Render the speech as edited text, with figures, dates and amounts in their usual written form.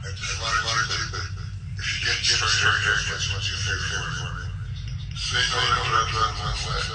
I just wanted to, if you get hurt, what's your favorite word? Say no to one